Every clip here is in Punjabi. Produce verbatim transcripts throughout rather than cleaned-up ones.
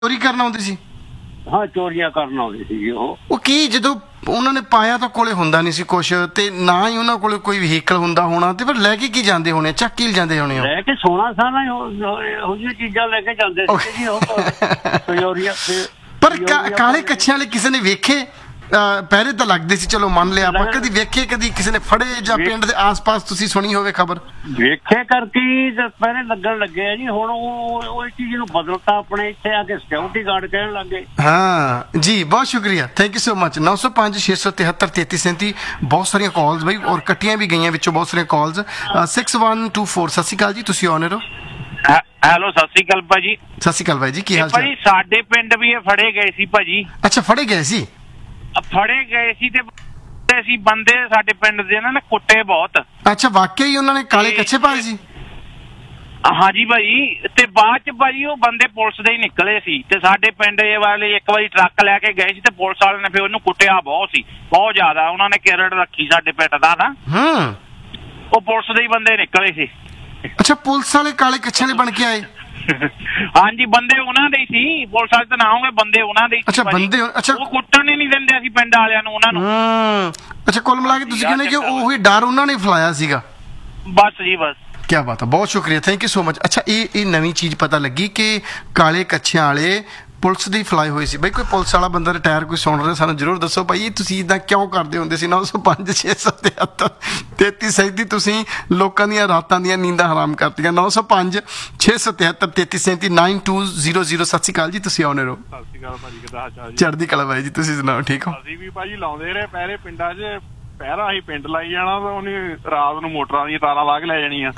ਚੋਰੀ ਕਰਨ ਆਉਂਦੇ ਸੀ? ਹਾਂ, ਚੋਰੀਆਂ ਕਰਨ ਆਉਂਦੇ ਸੀ ਜੀ ਉਹ। ਉਹ ਕੀ ਜਦੋਂ ਉਹਨਾਂ ਨੇ ਪਾਇਆ ਤਾਂ ਕੋਲੇ ਹੁੰਦਾ ਨਹੀਂ ਸੀ ਕੁਛ, ਤੇ ਨਾ ਹੀ ਉਹਨਾਂ ਕੋਲੇ ਕੋਈ ਵਹੀਕਲ ਹੁੰਦਾ ਹੋਣਾ, ਤੇ ਫਿਰ ਲੈ ਕੇ ਕੀ ਜਾਂਦੇ ਹੋਣੇ, ਚੱਕ ਕੇ ਜਾਂਦੇ ਹੋਣੇ? ਲੈ ਕੇ ਸੋਨਾ ਸਾਨਾ ਇਹੋ ਜਿਹੀਆਂ ਚੀਜ਼ਾਂ ਲੈ ਕੇ ਜਾਂਦੇ ਸੀ ਜੀ ਉਹ ਚੋਰੀਆਂ। ਪਰ ਕਾਲੇ ਕੱਛਿਆਂ ਵਾਲੇ ਕਿਸੇ ਨੇ ਵੇਖੇ? ਪਹਿਰੇ ਤਾਂ ਲੱਗਦੇ ਸੀ, ਚਲੋ ਮੰਨ ਲਿਆ ਆਪਾਂ, ਕਦੀ ਵੇਖੇ, ਕਦੀ ਕਿਸੇ ਨੇ ਫੜੇ, ਜਾਂ ਪਿੰਡ ਦੇ ਆਸ-ਪਾਸ ਤੁਸੀਂ ਸੁਣੀ ਹੋਵੇ ਖਬਰ? ਵੇਖੇ ਕਰਕੇ ਪਹਿਰੇ ਲੱਗਣ ਲੱਗੇ ਆ ਜੀ। ਹੁਣ ਉਹ ਉਹ ਚੀਜ਼ ਨੂੰ ਬਦਲਤਾ, ਆਪਣੇ ਇੱਥੇ ਆ ਕੇ ਸਿਕਿਉਰਿਟੀ ਗਾਰਡ ਕਹਿਣ ਲੱਗੇ। ਹਾਂ ਜੀ, ਬਹੁਤ ਸ਼ੁਕਰੀਆ, ਥੈਂਕ ਯੂ ਸੋ ਮਚ। ਨੌ ਸੌ ਪੰਜ ਛੇ ਸੌ ਤਿਹੱਤਰ ਤੇਤੀ ਸੈਂਤੀ, ਬਹੁਤ ਸਾਰੀਆਂ ਕਾਲਸ ਬਈ, ਔਰ ਕੱਟੀਆਂ ਵੀ ਗਈਆਂ ਵਿੱਚੋਂ ਬਹੁਤ ਸਾਰੀਆਂ ਕਾਲਸ। ਸਿਕਸ ਵਨ ਟੂ ਫੋਰ, ਸਤਿ ਸ਼੍ਰੀ ਅਕਾਲ ਜੀ, ਤੁਸੀਂ ਆਨਰ ਹੋ। ਹੈਲੋ, ਸਤਿ ਸ਼੍ਰੀ ਅਕਾਲ ਭਾਜੀ। ਸਤਿ ਸ਼੍ਰੀ ਅਕਾਲ ਬਾਈ ਜੀ, ਕੀ ਹਾਲ ਚਾਲ? ਭਾਜੀ ਸਾਡੇ ਪਿੰਡ ਵੀ ਇਹ ਫੜੇ ਗਏ ਸੀ ਭਾਜੀ। ਅੱਛਾ, ਫੜੇ ਗਏ ਸੀ? ਫੜੇ ਗਏ ਸੀ ਤੇ ਅਸੀਂ ਬੰਦੇ ਸਾਡੇ ਪਿੰਡ ਦੇ ਇਹਨਾਂ ਨੇ ਕੁੱਟੇ ਬਹੁਤ। ਅੱਛਾ, ਵਾਕਿਆ ਹੀ ਉਹਨਾਂ ਨੇ ਕਾਲੇ ਕੱਛੇ ਪਾਏ ਸੀ? ਹਾਂਜੀ ਭਾਜੀ, ਤੇ ਬਾਅਦ ਚ ਭਾਜੀ ਉਹ ਬੰਦੇ ਪੁਲਿਸ ਦੇ ਹੀ ਨਿਕਲੇ ਸੀ, ਤੇ ਸਾਡੇ ਪਿੰਡ ਵਾਲੇ ਇੱਕ ਵਾਰੀ ਟਰੱਕ ਲੈ ਕੇ ਗਏ ਸੀ, ਤੇ ਪੁਲਿਸ ਵਾਲੇ ਨੇ ਫਿਰ ਉਹਨੂੰ ਕੁੱਟਿਆ ਬਹੁਤ ਸੀ, ਬਹੁਤ ਜ਼ਿਆਦਾ। ਉਹਨਾਂ ਨੇ ਕਿਰੜ ਰੱਖੀ ਸਾਡੇ ਪਿੰਡ ਦਾ ਨਾ। ਹੂੰ, ਉਹ ਪੁਲਿਸ ਦੇ ਹੀ ਬੰਦੇ ਨਿਕਲੇ ਸੀ। ਅੱਛਾ, ਪੁਲਿਸ ਵਾਲੇ ਕਾਲੇ ਕੱਛੇ ਵਾਲੇ ਬਣ ਕੇ ਆਏ? ਹਾਂਜੀ, ਬੰਦੇ ਉਹਨਾਂ ਦੇ ਹੀ ਸੀ, ਪੁਲਿਸ ਵਾਲੇ ਤਾਂ ਨਾ ਹੋਗੇ, ਬੰਦੇ ਉਹਨਾਂ ਦੇ ਹੀ। ਅੱਛਾ, ਬੰਦੇ। ਅੱਛਾ, ਉਹ ਕੁੱਟਣ ਹੀ ਨਹੀਂ ਦਿੰਦੇ ਅਸੀਂ ਪਿੰਡ ਵਾਲਿਆਂ ਨੂੰ ਉਹਨਾਂ ਨੂੰ। ਹੂੰ, ਅੱਛਾ, ਕੁੱਲ ਮਿਲਾ ਕੇ ਤੁਸੀਂ ਕਹਿੰਦੇ ਕਿ ਉਹੀ ਡਰ ਉਹਨਾਂ ਨੇ ਫੈਲਾਇਆ ਸੀਗਾ? ਬਸ ਜੀ, ਬਸ। ਕਿਆ ਬਾਤ ਹੈ, ਬਹੁਤ ਸ਼ੁਕਰੀਆ, ਥੈਂਕ ਯੂ ਸੋ ਮਚ। ਅੱਛਾ, ਇਹ ਇਹ ਨਵੀਂ ਚੀਜ਼ ਪਤਾ ਲੱਗੀ ਕਿ ਕਾਲੇ ਕੱਛਿਆਂ ਵਾਲੇ ਪੁਲਿਸ ਦੀ ਫਲਾਈ ਹੋਈ ਸੀ। ਬਈ ਕੋਈ ਪੁਲਿਸ ਵਾਲਾ ਬੰਦਾ ਰਿਟਾਇਰ ਕੋਈ ਸੁਣ ਰਿਹਾ, ਸਾਨੂੰ ਜ਼ਰੂਰ ਦੱਸੋ ਭਾਈ, ਇਹ ਤੁਸੀਂ ਇੱਦਾਂ ਕਿਉਂ ਕਰਦੇ ਹੁੰਦੇ ਸੀ? ਨੌ ਸੌ ਪੰਜ ਛੇ ਸੌ ਤਿਹੱਤਰ ਤੇਤੀ ਸੈਂਤੀ, ਤੁਸੀਂ ਲੋਕਾਂ ਦੀਆਂ ਰਾਤਾਂ ਦੀਆਂ ਨੀਂਦਾਂ ਹਰਾਮ ਕਰਤੀਆਂ। ਨੌ ਸੌ ਪੰਜ ਛੇ ਸੌ ਤਿਹੱਤਰ ਤੇਤੀ ਸੈਂਤੀ, ਨਾਈਨ ਟੂ ਜ਼ੀਰੋ ਜ਼ੀਰੋ। ਸਤਿ ਸ਼੍ਰੀ ਅਕਾਲ ਜੀ, ਤੁਸੀਂ ਆਉਣੇ ਰਹੋ। ਸਤਿ ਸ਼੍ਰੀ ਅਕਾਲ ਭਾਜੀ, ਕਿੱਦਾਂ ਹਾਲ ਚਾਲ ਜੀ? ਚੜ੍ਹਦੀ ਕਲਾ ਬਾਈ ਜੀ, ਤੁਸੀਂ ਸੁਣਾਓ, ਠੀਕ ਹੋ? ਅਸੀਂ ਵੀ ਭਾਜੀ ਲਾਉਂਦੇ ਰਹੇ ਪਹਿਰੇ ਪਿੰਡਾਂ 'ਚ। ਪਹਿਰਾ ਅਸੀਂ ਪਿੰਡ ਲਾਈ ਜਾਣਾ, ਤਾਂ ਉਹਨੇ ਰਾਤ ਨੂੰ ਮੋਟਰਾਂ ਦੀਆਂ ਤਾਰਾਂ ਲਾ ਕੇ ਲੈ ਜਾਣੀਆਂ।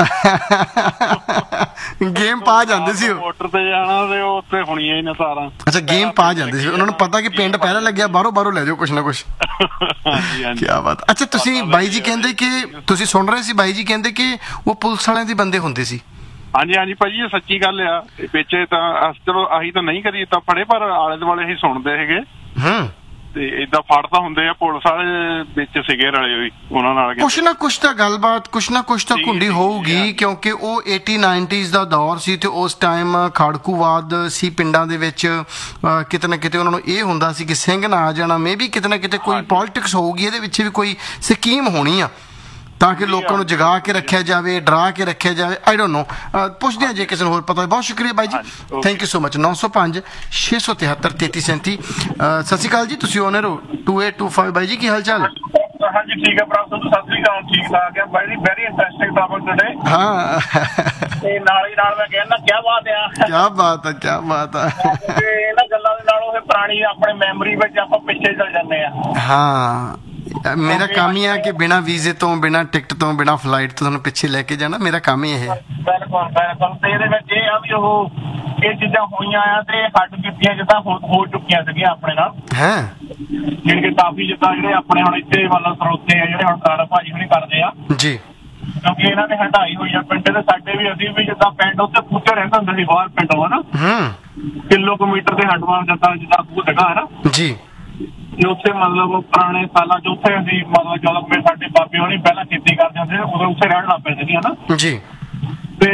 ਗੇਮ ਪਾ ਜਾਂਦੇ ਸੀ ਉਹ, ਮੋਟਰ ਤੇ ਜਾਣਾ ਤੇ ਉਹ ਉੱਤੇ ਹੋਣੀਆਂ ਹੀ ਨਾ ਤਾਰਾਂ। ਅੱਛਾ, ਗੇਮ ਪਾ ਜਾਂਦੇ ਸੀ, ਉਹਨਾਂ ਨੂੰ ਪਤਾ ਕਿ ਪਿੰਡ ਪਹਿਰਾ ਲੱਗਿਆ, ਬਾਹਰੋਂ ਬਾਹਰੋਂ ਲੈ ਜਾਓ ਕੁਛ ਨਾ ਕੁਛ। ਹਾਂਜੀ ਹਾਂਜੀ, ਕਿਆ ਬਾਤ। ਅੱਛਾ, ਤੁਸੀਂ ਬਾਈ ਜੀ ਕਹਿੰਦੇ ਕਿ ਤੁਸੀਂ ਸੁਣ ਰਹੇ ਸੀ, ਬਾਈ ਜੀ ਕਹਿੰਦੇ ਕਿ ਉਹ ਪੁਲਿਸ ਵਾਲਿਆਂ ਦੇ ਬੰਦੇ ਹੁੰਦੇ ਸੀ? ਹਾਂਜੀ ਹਾਂਜੀ ਭਾਜੀ, ਇਹ ਸੱਚੀ ਗੱਲ ਆ। ਵਿੱਚ ਤਾਂ ਚਲੋ ਅਸੀਂ ਤਾਂ ਨਹੀਂ ਕਰੀ ਤਾਂ ਫੜੇ, ਪਰ ਆਲੇ ਦੁਆਲੇ ਅਸੀਂ ਸੁਣਦੇ ਹੈਗੇ। ਹੂੰ, ਤੇ ਏਦਾਂ ਫੜ ਤਾਂ ਹੁੰਦੇ ਆ, ਪੁਲਿਸ ਵਾਲੇ ਵਿੱਚ ਸਿਗੇ ਰਲੇ ਵੀ ਉਹਨਾਂ ਨਾਲ। ਕੁਛ ਨਾ ਕੁਛ ਤਾਂ ਗੱਲਬਾਤ, ਕੁਛ ਨਾ ਕੁਛ ਤਾਂ ਘੁੰਡੀ ਹੋਊਗੀ, ਕਿਉਂਕਿ ਉਹ ਏਟੀ ਨਾਈਨਟੀਜ਼ ਦਾ ਦੌਰ ਸੀ, ਤੇ ਉਸ ਟਾਈਮ ਖਾੜਕੂਵਾਦ ਸੀ ਪਿੰਡਾਂ ਦੇ ਵਿੱਚ। ਕਿਤੇ ਨਾ ਕਿਤੇ ਉਹਨਾਂ ਨੂੰ ਇਹ ਹੁੰਦਾ ਸੀ ਕਿ ਸਿੰਘ ਨਾ ਆ ਜਾਣਾ, ਮੇ ਵੀ ਕਿਤੇ ਨਾ ਕਿਤੇ ਕੋਈ ਪੋਲਿਟਿਕਸ ਹੋਊਗੀ, ਇਹਦੇ ਵਿੱਚ ਵੀ ਕੋਈ ਸਕੀਮ ਹੋਣੀ ਆ, ਤਾਂ ਕਿ ਲੋਕਾਂ ਨੂੰ ਜਗਾ ਕੇ ਰੱਖਿਆ ਜਾਵੇ, ਡਰਾ ਕੇ ਰੱਖਿਆ ਜਾਵੇ। ਆਈ ਡੋਂਟ ਨੋ, ਪੁੱਛਦੇ ਹਾਂ ਜੇ ਕਿਸੇ ਨੂੰ ਹੋਰ ਪਤਾ। ਬਹੁਤ ਸ਼ੁਕਰੀਆ ਬਾਈ ਜੀ, ਥੈਂਕ ਯੂ ਸੋ ਮਚ। ਨੌ ਸੌ ਪੰਜ ਛੇ ਸੌ ਤਿਹੱਤਰ ਤੇਤੀ ਸੈਂਤੀ। ਸਤਿ ਸ਼੍ਰੀ ਅਕਾਲ ਜੀ, ਤੁਸੀਂ ਓਨਰ ਹੋ ਟੂ ਏਟ ਟੂ ਫਾਈਵ। ਬਾਈ ਜੀ, ਕੀ ਹਾਲ ਚਾਲ? ਹਾਂਜੀ, ਠੀਕ ਹੈ ਭਰਾ, ਸਤਿ ਸ਼੍ਰੀ ਅਕਾਲ, ਠੀਕ ਠਾਕ ਹੈ ਬਾਈ ਜੀ। Very interesting topic today. ਹਾਂ, ਤੇ ਨਾਲ ਹੀ ਨਾਲ ਮੈਂ ਕਹਿੰਦਾ ਕੀ ਬਾਤ ਆ, ਕੀ ਬਾਤ ਹੈ, ਕੀ ਬਾਤ ਹੈ। ਤੇ ਇਹਨਾਂ ਗੱਲਾਂ ਦੇ ਨਾਲ ਉਹ ਪੁਰਾਣੀ ਆਪਣੇ ਮੈਮਰੀ ਵਿੱਚ ਆਪਾਂ ਪਿੱਛੇ ਚਲ ਜਾਂਦੇ ਆ। ਹਾਂ, ਮੇਰਾ ਕੰਮ ਹੀ ਆ ਕਿ ਬਿਨਾਂ ਵੀਜ਼ੇ ਤੋਂ, ਬਿਨਾਂ ਟਿਕਟ ਤੋਂ, ਬਿਨਾਂ ਫਲਾਈਟ ਤੋਂ ਤੁਹਾਨੂੰ ਪਿੱਛੇ ਲੈ ਕੇ ਜਾਣਾ, ਮੇਰਾ ਕੰਮ ਹੀ ਇਹ ਹੈ। ਬਿਲਕੁਲ ਬਿਲਕੁਲ। ਤੇ ਇਹਦੇ ਵਿੱਚ ਇਹ ਆ ਵੀ ਉਹ ਇਹ ਚੀਜ਼ਾਂ ਹੋਈਆਂ ਆ, ਤੇ ਹੱਡ ਬੀਤੀਆਂ ਜਿੱਦਾਂ ਹੋ ਚੁੱਕੀਆਂ ਸੀਗੀਆਂ ਆਪਣੇ ਨਾਲ। ਹੈ ਜਿਹੜੇ ਕਿ ਕਾਫੀ ਜਿੱਦਾਂ ਜਿਹੜੇ ਆਪਣੇ ਹੁਣ ਇੱਥੇ ਮਤਲਬ ਸਰੋਤੇ ਆ, ਜਿਹੜੇ ਹੁਣ ਕਾਲਾ ਭਾਜੀ ਹੁਣੀ ਕਰਦੇ ਆ ਜੀ, ਕਿਉਂਕਿ ਇਹਨਾਂ ਨੇ ਹਟਾਈ ਹੋਈ ਆ ਪਿੰਡ ਦੇ। ਸਾਡੇ ਵੀ ਅਸੀਂ ਵੀ ਜਿੱਦਾਂ ਪਿੰਡ ਉੱਤੇ ਪੁੱਛੇ ਰਹਿੰਦੇ ਹੁੰਦੇ ਸੀ ਬਾਹਰ ਪਿੰਡੋਂ, ਹਨਾ, ਹੂੰ, ਕਿਲੋਮੀਟਰ ਦੇ ਹਟਵਾਂ ਜਿੱਦਾਂ ਜਿੱਦਾਂ ਪੂਰ ਹੈਗਾ ਹੈ ਨਾ ਜੀ। ਤੇ ਉੱਥੇ ਮਤਲਬ ਪੁਰਾਣੇ ਸਾਲਾਂ 'ਚ ਉੱਥੇ ਅਸੀਂ ਮਤਲਬ ਜਦੋਂ ਮੇਰੇ ਸਾਡੇ ਬਾਬੇ ਹੋਣੀ ਪਹਿਲਾਂ ਖੇਤੀ ਕਰਦੇ ਹੁੰਦੇ ਉਦੋਂ ਉੱਥੇ ਰਹਿਣ ਲੱਗ ਪਏ ਸੀਗੇ, ਹਨਾ ਜੀ। ਤੇ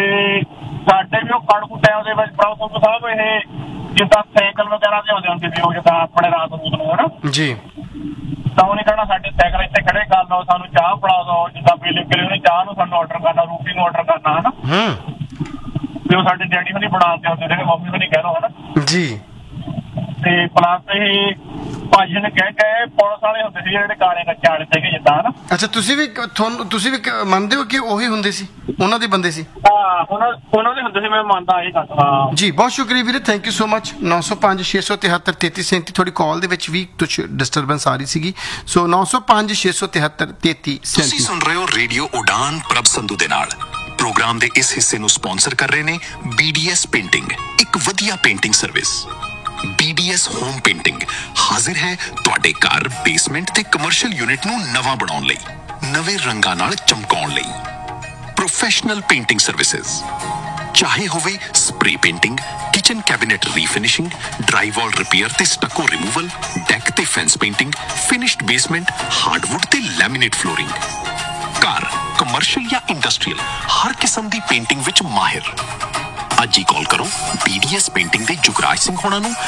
ਸਾਡੇ ਵੀ ਉਹ ਕੜਕੂ ਟਾਈਮ ਦੇ ਵਿੱਚ ਪ੍ਰੋਫੈਸਰ ਸਾਹਿਬ ਇਹ ਜਿੱਦਾਂ ਸਾਈਕਲ ਵਗੈਰਾ ਦੇ ਆਉਂਦੇ ਹੁੰਦੇ ਸੀ, ਉਹ ਜਿੱਦਾਂ ਆਪਣੇ ਰਾਤ ਨੂੰ ਨੂੰ ਹਨਾ ਜੀ, ਤਾਂ ਉਹਨੇ ਕਹਿਣਾ ਸਾਡੇ ਸਾਈਕਲ ਇੱਥੇ ਖੜੇ ਕਰ ਲਓ, ਸਾਨੂੰ ਚਾਹ ਪਿਲਾ ਦਿਓ, ਜਿੱਦਾਂ ਪੀਲੇ ਪੀਲੇ ਉਹਨੇ ਚਾਹ ਨੂੰ ਸਾਨੂੰ ਆਰਡਰ ਕਰਨਾ, ਰੋਟੀ ਨੂੰ ਆਰਡਰ ਕਰਨਾ, ਹਨਾ। ਹੂੰ, ਤੇ ਉਹ ਸਾਡੇ ਡੈਡੀ ਹੁਣੀ ਬਣਾਉਂਦੇ ਹੁੰਦੇ ਨੇ, ਮੰਮੀ ਹੁਣੀ ਕਹਿ ਲਓ, ਹਨਾ ਜੀ। ਤੇ ਪਲੱਸ ਇਹ ਭਾਜੀ ਨੇ ਕਹਿ ਕੇ ਪੁਲਿਸ ਵਾਲੇ ਹੁੰਦੇ ਸੀ ਜਿਹੜੇ ਕਾਲੇ ਕੱਚੇ ਵਾਲੇ ਸੀਗੇ ਜਿੱਦਾਂ, ਹਨਾ। ਅੱਛਾ, ਤੁਸੀਂ ਵੀ ਤੁਹਾਨੂੰ ਤੁਸੀਂ ਵੀ ਮੰਨਦੇ ਹੋ ਕਿ ਉਹੀ ਹੁੰਦੇ ਸੀ, ਉਹਨਾਂ ਦੇ ਬੰਦੇ ਸੀ? ਹਾਂ, ਉਹਨਾਂ ਉਹਨਾਂ ਦੇ ਹੁੰਦੇ ਸੀ, ਮੈਂ ਮੰਨਦਾ ਇਹ ਗੱਲ। ਹਾਂ ਜੀ, ਬਹੁਤ ਸ਼ੁਕਰੀਆ ਵੀਰੇ, ਥੈਂਕ ਯੂ ਸੋ ਮਚ। ਨੌ ਸੌ ਪੰਜ ਛੇ ਸੌ ਤਿਹੱਤਰ ਤੇਤੀ ਸੈਂਤੀ। ਤੁਹਾਡੀ ਕਾਲ ਦੇ ਵਿੱਚ ਵੀ ਕੁਛ ਡਿਸਟਰਬੈਂਸ ਆ ਰਹੀ ਸੀਗੀ, ਸੋ ਨੌ ਸੌ ਪੰਜ ਛੇ ਸੌ ਤਿਹੱਤਰ ਤੇਤੀ ਸੈਂਤੀ। ਤੁਸੀਂ ਸੁਣ ਰਹੇ ਹੋ ਰੇਡੀਓ ਉਡਾਨ ਪ੍ਰਭ ਸੰਧੂ ਦੇ ਨਾਲ। ਪ੍ਰੋਗਰਾਮ ਦੇ ਇਸ ਹਿੱਸੇ ਨੂੰ ਸਪਾਂਸਰ ਕਰ ਰਹੇ ਨੇ ਬੀ ਡੀ ਐਸ ਪੇਂਟਿੰਗ, ਇੱਕ ਵਧੀਆ painting service. B D S home painting ਹਾਜ਼ਰ ਹੈ ਤੁਹਾਡੇ ਘਰ, ਬੇਸਮੈਂਟ ਤੇ ਕਮਰਸ਼ੀਅਲ ਯੂਨਿਟ ਨੂੰ ਨਵਾਂ ਬਣਾਉਣ ਲਈ, ਨਵੇਂ ਰੰਗਾਂ ਨਾਲ ਚਮਕਾਉਣ ਲਈ। ਪ੍ਰੋਫੈਸ਼ਨਲ ਪੇਂਟਿੰਗ ਸਰਵਿਸਿਜ਼, ਚਾਹੇ ਹੋਵੇ spray painting, kitchen cabinet ਰੀਫਿਨਿਸ਼ਿੰਗ, dry ਵਾਲ ਰਿਪੇਅਰ ਤੇ ਸਟੱਕੋ ਰਿਮੂਵਲ, ਡੈਕ ਤੇ fence painting, finished basement, hardwood ਤੇ ਲੈਮੀਨੇਟ ਫਲੋਰਿੰਗ। ਘਰ, ਕਮਰਸ਼ੀਅਲ ਜਾਂ ਇੰਡਸਟਰੀਅਲ, ਹਰ ਕਿਸਮ ਦੀ ਪੇਂਟਿੰਗ ਵਿੱਚ ਮਾਹਿਰ। ਅੱਜ ਹੀ ਕਾਲ ਕਰੋ ਬੀਡੀਐਸ ਪੇਂਟਿੰਗ ਦੇ ਜੁਗਰਾਜ ਸਿੰਘ ਹੋਣਾ ਨੂੰ